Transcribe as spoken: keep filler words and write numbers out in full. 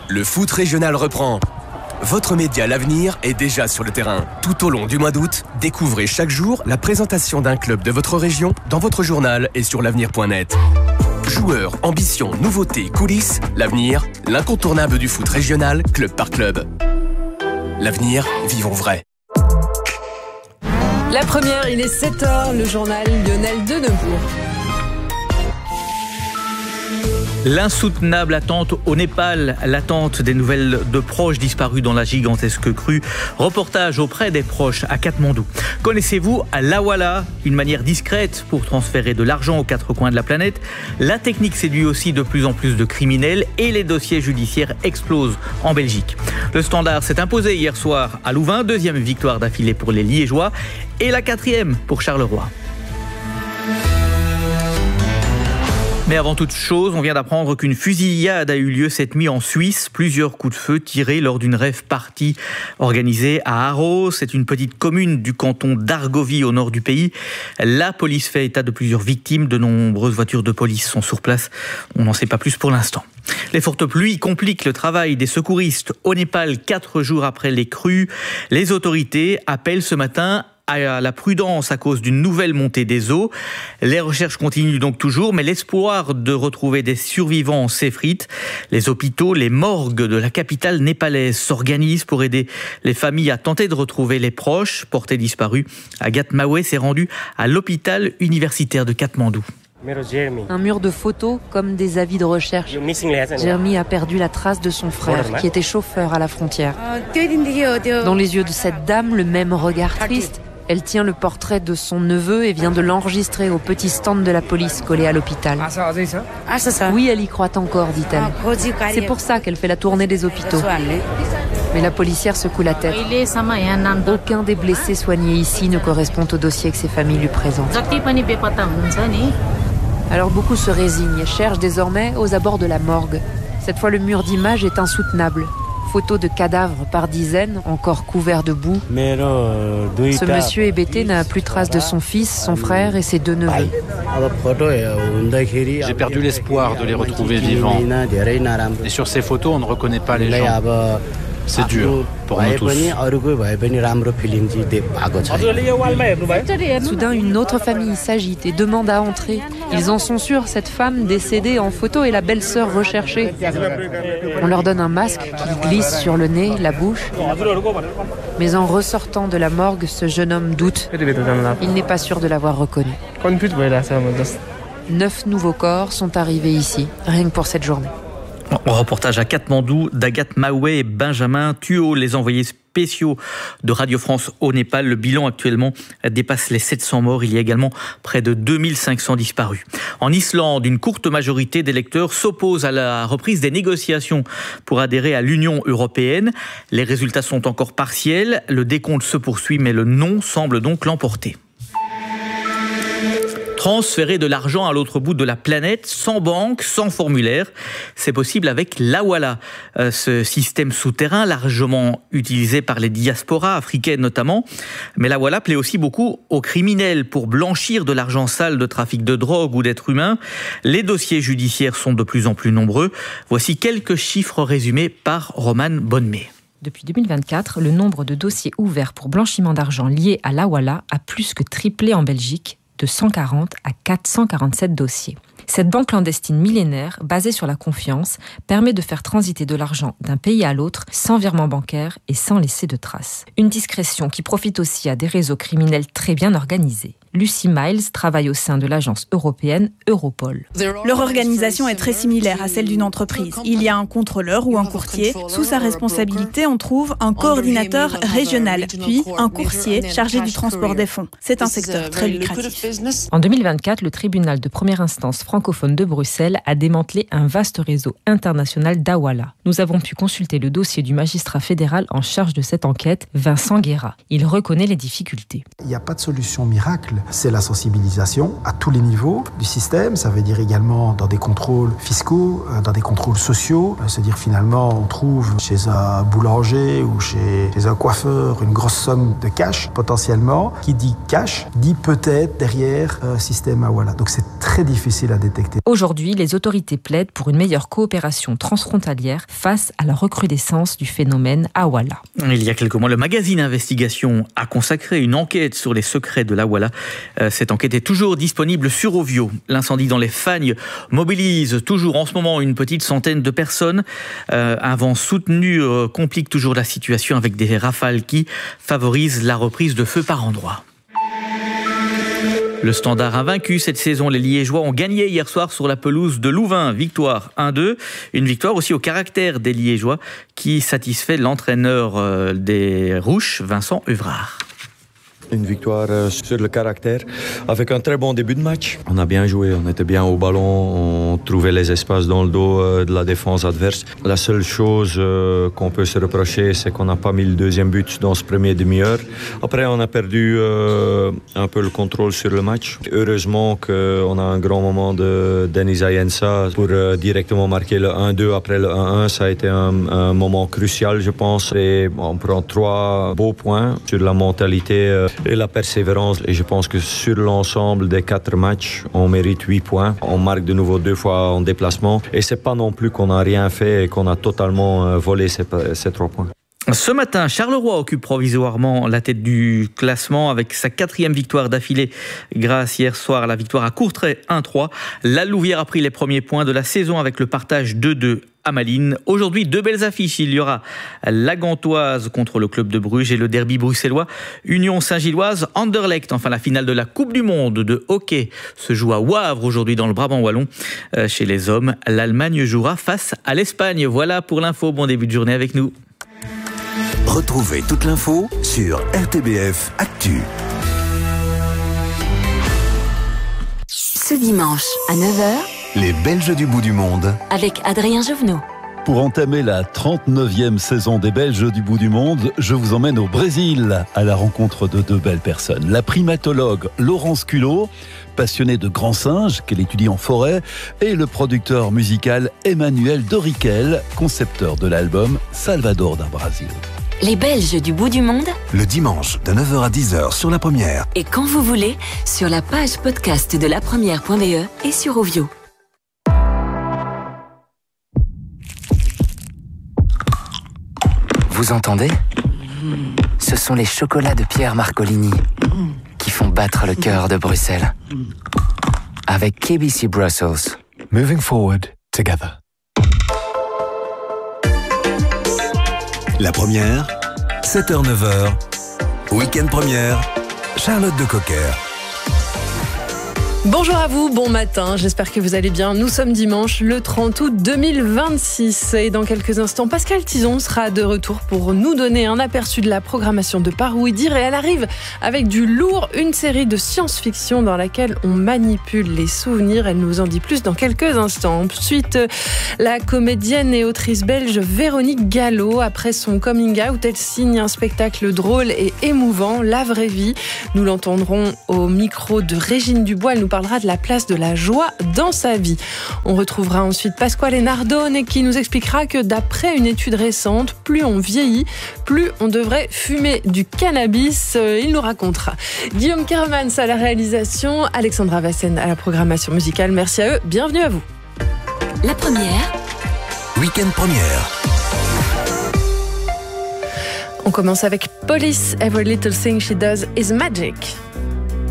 Le foot régional reprend. Votre média L'Avenir est déjà sur le terrain. Tout au long du mois d'août, découvrez chaque jour la présentation d'un club de votre région dans votre journal et sur l'avenir point net. Joueurs, ambitions, nouveautés, coulisses, L'Avenir, l'incontournable du foot régional, club par club. L'Avenir, vivons vrai. La première, il est sept heures, le journal Lionel Denebourg. L'insoutenable attente au Népal, l'attente des nouvelles de proches disparus dans la gigantesque crue. Reportage auprès des proches à Katmandou. Connaissez-vous Lawala, une manière discrète pour transférer de l'argent aux quatre coins de la planète? La technique séduit aussi de plus en plus de criminels et les dossiers judiciaires explosent en Belgique. Le Standard s'est imposé hier soir à Louvain, deuxième victoire d'affilée pour les Liégeois et la quatrième pour Charleroi. Mais avant toute chose, on vient d'apprendre qu'une fusillade a eu lieu cette nuit en Suisse. Plusieurs coups de feu tirés lors d'une rave party organisée à Aros. C'est une petite commune du canton d'Argovie au nord du pays. La police fait état de plusieurs victimes. De nombreuses voitures de police sont sur place. On n'en sait pas plus pour l'instant. Les fortes pluies compliquent le travail des secouristes au Népal quatre jours après les crues. Les autorités appellent ce matin à la prudence à cause d'une nouvelle montée des eaux. Les recherches continuent donc toujours, mais l'espoir de retrouver des survivants s'effrite. Les hôpitaux, les morgues de la capitale népalaise s'organisent pour aider les familles à tenter de retrouver les proches portés disparus. Agathe Maoué s'est rendue à l'hôpital universitaire de Katmandou. Un mur de photos comme des avis de recherche. Jeremy a perdu la trace de son frère, qui était chauffeur à la frontière. Dans les yeux de cette dame, le même regard triste. Elle tient le portrait de son neveu et vient de l'enregistrer au petit stand de la police collé à l'hôpital. Oui, elle y croit encore, dit-elle. C'est pour ça qu'elle fait la tournée des hôpitaux. Mais la policière secoue la tête. Aucun des blessés soignés ici ne correspond au dossier que ses familles lui présentent. Alors beaucoup se résignent et cherchent désormais aux abords de la morgue. Cette fois, le mur d'images est insoutenable. Photos de cadavres par dizaines, encore couverts de boue. Ce monsieur hébété n'a plus trace de son fils, son frère et ses deux neveux. J'ai perdu l'espoir de les retrouver vivants. Et sur ces photos, on ne reconnaît pas les gens. C'est dur pour nous tous. Soudain, une autre famille s'agite et demande à entrer. Ils en sont sûrs, cette femme décédée en photo est la belle-sœur recherchée. On leur donne un masque qu'ils glissent sur le nez, la bouche. Mais en ressortant de la morgue, ce jeune homme doute. Il n'est pas sûr de l'avoir reconnu. Neuf nouveaux corps sont arrivés ici, rien que pour cette journée. Reportage à Katmandou d'Agathe Maoué et Benjamin Thuot, les envoyés spéciaux de Radio France au Népal. Le bilan actuellement dépasse les sept cents morts. Il y a également près de deux mille cinq cents disparus. En Islande, une courte majorité d'électeurs s'oppose à la reprise des négociations pour adhérer à l'Union européenne. Les résultats sont encore partiels. Le décompte se poursuit, mais le non semble donc l'emporter. Transférer de l'argent à l'autre bout de la planète, sans banque, sans formulaire. C'est possible avec Lawala, euh, ce système souterrain largement utilisé par les diasporas africaines notamment. Mais Lawala plaît aussi beaucoup aux criminels pour blanchir de l'argent sale de trafic de drogue ou d'êtres humains. Les dossiers judiciaires sont de plus en plus nombreux. Voici quelques chiffres résumés par Romane Bonnemé. Depuis deux mille vingt-quatre, le nombre de dossiers ouverts pour blanchiment d'argent liés à Lawala a plus que triplé en Belgique, de cent quarante à quatre cent quarante-sept dossiers. Cette banque clandestine millénaire, basée sur la confiance, permet de faire transiter de l'argent d'un pays à l'autre sans virement bancaire et sans laisser de traces. Une discrétion qui profite aussi à des réseaux criminels très bien organisés. Lucy Miles travaille au sein de l'agence européenne Europol. Leur organisation est très similaire à celle d'une entreprise. Il y a un contrôleur ou un courtier. Sous sa responsabilité, on trouve un coordinateur régional, puis un coursier chargé du transport des fonds. C'est un secteur très lucratif. En deux mille vingt-quatre, le tribunal de première instance francophone de Bruxelles a démantelé un vaste réseau international d'Awala. Nous avons pu consulter le dossier du magistrat fédéral en charge de cette enquête, Vincent Guerra. Il reconnaît les difficultés. Il n'y a pas de solution miracle. C'est la sensibilisation à tous les niveaux du système. Ça veut dire également dans des contrôles fiscaux, dans des contrôles sociaux. C'est-à-dire finalement, on trouve chez un boulanger ou chez, chez un coiffeur une grosse somme de cash potentiellement. Qui dit cash dit peut-être derrière un système Hawala. Donc c'est très difficile à détecter. Aujourd'hui, les autorités plaident pour une meilleure coopération transfrontalière face à la recrudescence du phénomène Hawala. Il y a quelques mois, le magazine Investigation a consacré une enquête sur les secrets de l'Hawala. Cette enquête est toujours disponible sur Ovio. L'incendie dans les Fagnes mobilise toujours en ce moment une petite centaine de personnes. Euh, un vent soutenu euh, complique toujours la situation avec des rafales qui favorisent la reprise de feu par endroits. Le Standard a vaincu cette saison. Les Liégeois ont gagné hier soir sur la pelouse de Louvain. Victoire un deux. Une victoire aussi au caractère des Liégeois qui satisfait l'entraîneur des Rouges, Vincent Uvrard. Une victoire sur le caractère, avec un très bon début de match. On a bien joué, on était bien au ballon, on trouvait les espaces dans le dos de la défense adverse. La seule chose qu'on peut se reprocher, c'est qu'on n'a pas mis le deuxième but dans ce premier demi-heure. Après, on a perdu un peu le contrôle sur le match. Heureusement qu'on a un grand moment de Denis Ayensa pour directement marquer le un deux après le un un. Ça a été un, un moment crucial, je pense. Et on prend trois beaux points sur la mentalité et la persévérance. Et je pense que sur l'ensemble des quatre matchs, on mérite huit points. On marque de nouveau deux fois en déplacement. Et c'est pas non plus qu'on n'a rien fait et qu'on a totalement volé ces, ces trois points. Ce matin, Charleroi occupe provisoirement la tête du classement avec sa quatrième victoire d'affilée grâce hier soir à la victoire à Courtrai un trois. La Louvière a pris les premiers points de la saison avec le partage deux deux à Malines. Aujourd'hui, deux belles affiches. Il y aura la Gantoise contre le club de Bruges et le derby bruxellois Union Saint-Gilloise Anderlecht. Enfin, la finale de la Coupe du Monde de hockey se joue à Wavre aujourd'hui dans le Brabant wallon. Euh, chez les hommes, l'Allemagne jouera face à l'Espagne. Voilà pour l'info. Bon début de journée avec nous. Retrouvez toute l'info sur R T B F Actu. Ce dimanche à neuf heures, les Belges du bout du monde avec Adrien Jovenot. Pour entamer la trente-neuvième saison des Belges du bout du monde, je vous emmène au Brésil à la rencontre de deux belles personnes. La primatologue Laurence Culot, passionnée de grands singes qu'elle étudie en forêt, et le producteur musical Emmanuel Doriquel, concepteur de l'album Salvador da Brasil. Les Belges du bout du monde, le dimanche de neuf heures à dix heures sur La Première. Et quand vous voulez, sur la page podcast de lapremière point b e et sur Ovio. Vous entendez ? Ce sont les chocolats de Pierre Marcolini qui font battre le cœur de Bruxelles. Avec K B C Brussels. Moving forward together. La Première, sept heures neuf heures. Week-end Première, Charlotte de Cocker. Bonjour à vous, bon matin, j'espère que vous allez bien. Nous sommes dimanche, le trente août deux mille vingt-six. Et dans quelques instants, Pascal Tison sera de retour pour nous donner un aperçu de la programmation de Par où dire. Et elle arrive avec du lourd, une série de science-fiction dans laquelle on manipule les souvenirs. Elle nous en dit plus dans quelques instants. Ensuite, la comédienne et autrice belge Véronique Gallo, après son coming out, elle signe un spectacle drôle et émouvant, La vraie vie. Nous l'entendrons au micro de Régine Dubois. Elle nous parlera de la place de la joie dans sa vie. On retrouvera ensuite Pasquale Nardone qui nous expliquera que d'après une étude récente, plus on vieillit, plus on devrait fumer du cannabis. Il nous racontera. Guillaume Kermans à la réalisation, Alexandra Vassen à la programmation musicale. Merci à eux, bienvenue à vous. La Première. Week-end Première. On commence avec Police, Every Little Thing She Does Is Magic.